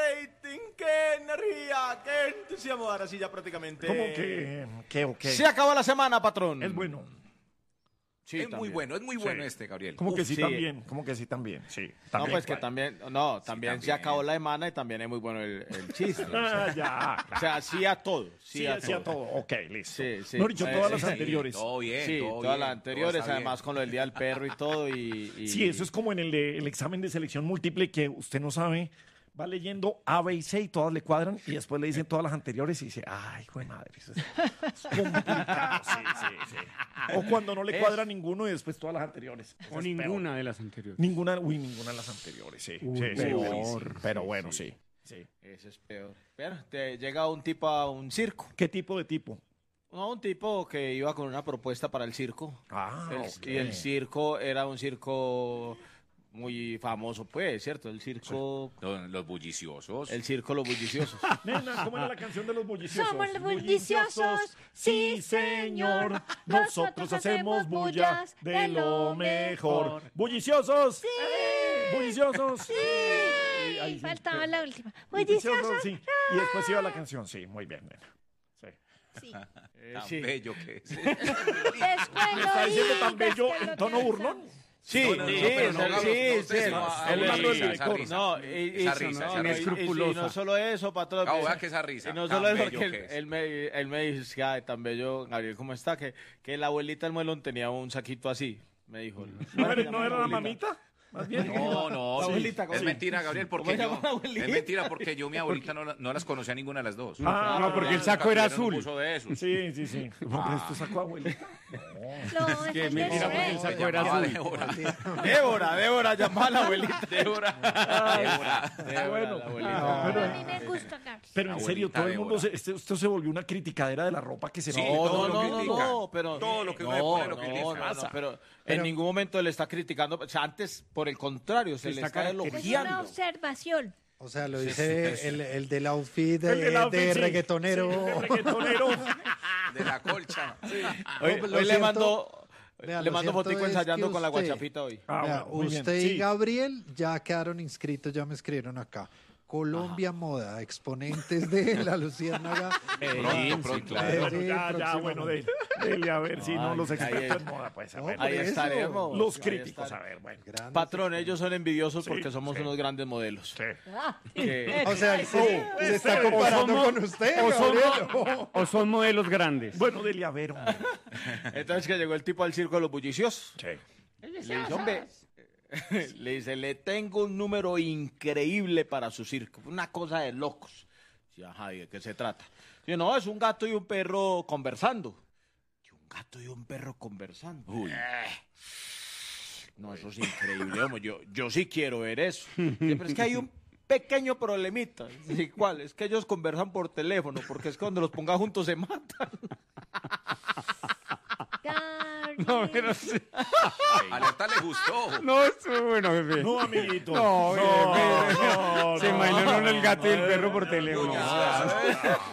rating, qué energía, qué entusiasmo. Ahora sí, ya prácticamente. ¿Cómo que? ¿Qué o qué? Se acabó la semana, patrón. Es bueno. Sí, es muy bueno Gabriel. ¿Cómo que sí, sí. también? ¿Cómo que sí también? Sí. No, También, pues que ¿cuál? también, también se también. acabó la semana y también es muy bueno el chiste. Ah, ya. O sea, sí a todo. Sí, sí a todo. Ok, listo. Sí, sí. No he dicho todas las sí, anteriores. Todo bien, Sí, todo todas bien, las todo anteriores, está bien. además con lo del Día del Perro y todo. Y... Sí, eso es como en el examen de selección múltiple que usted no sabe, va leyendo A, B y C y todas le cuadran y después le dicen todas las anteriores y dice, ay, hijo de madre, eso es complicado. Sí. O cuando no le cuadra ninguno y después todas las anteriores. Eso O es ninguna de las anteriores. Ninguna de las anteriores, sí. peor. Pero bueno, sí. Eso es peor. Pero te llega un tipo a un circo. ¿Qué tipo de tipo? No, un tipo que iba con una propuesta para el circo. Ok. Y el circo era un circo muy famoso, pues, ¿cierto? El circo... Los bulliciosos. El circo Los Bulliciosos. Nena, ¿cómo era la canción de los bulliciosos? Somos los bulliciosos, sí señor. Nosotros hacemos bullas de lo mejor. ¡Bulliciosos! ¡Sí! ¡Bulliciosos! ¡Sí! Ahí sí, Faltaba pero- la última. Bulliciosos, Bulliciosos. sí. Y después iba la canción, sí, muy bien, nena. Sí. Sí. Tan Sí. bello que es. Después ¿Me está diciendo tan bello en tono burlón? Sí, No, no, sí, pero sí, no, Gabo, sí, no, sí, usted sí, no, el- hablando del esa director. risa. No, Esa risa, esa risa. y no solo eso, patrón. Gabo, vea que esa risa, Y no tan solo eso, bello porque que es. él me dice, ay, tan bello, Gabriel, ¿cómo está? Que la abuelita del muelón tenía un saquito así, me dijo. ¿No era la mamita? Más bien. No, La sí. abuelita, ¿cómo Es se- mentira, Gabriel, ¿Cómo porque se llama la abuelita? es mentira porque yo mi abuelita no las conocía ninguna de las dos. No, porque el saco era azul. Puso de esos. Sí. Porque esto sacó abuelita. No, Que es mentira, de porque el Shrek. saco era llamaba azul. Débora, llamaba a la abuelita. Débora. bueno. La abuelita. Pero a mí me gusta, Carlos. Pero en serio, Abuelita todo el mundo, Débora. esto se volvió una criticadera de la ropa que se Sí, va. todo lo critica. pero Todo lo que uno le pone lo critica. pero en ningún momento le está criticando, o sea, antes, por el contrario, se le está está Es una elogiando. observación. O sea, lo dice el del outfit El del outfit, de sí. reggaetonero. Sí, de reggaetonero. De la colcha. Hoy, No, lo hoy le cierto- mando, vea, le lo mando cierto fotico es ensayando que con la usted- guachafita hoy. Ah, Vea, bueno, muy bien. usted Sí. y Gabriel ya quedaron inscritos, ya me escribieron acá. Colombia Moda, exponentes de la Luciérnaga. Pronto. Bueno, Sí, ya, próximo. bueno, dele a ver si no Ay, los ahí expertos es. en moda, pues, a No, ver. por Ahí eso. estaremos. Los Ahí críticos, a estaremos. ver, bueno. Grandes Patrón, ellos son envidiosos porque Sí, somos sí. unos grandes modelos. Sí. Que- O sea, se está comparando somos- con usted, o son, Gabriel. o son modelos grandes. Bueno, dele a ver, hombre. Entonces que llegó el tipo al circo de los bulliciosos. Sí. Le dice, hombre, le dice, le tengo un número increíble para su circo. Una cosa de locos. Sí, ajá, ¿y de qué se trata? Dice, no, es un gato y un perro conversando. Y un gato y un perro conversando. No, eso es increíble, hombre. Yo sí quiero ver eso. Dice, pero es que hay un pequeño problemita. Dice, ¿cuál? Es que ellos conversan por teléfono, porque es que cuando los ponga juntos se matan. No, pero sí. Alerta le gustó. No, estuvo bueno, jefe. No, amiguito. No, no, jefe. no, Se no. imaginó el gato y el perro por teléfono. Bullicioso.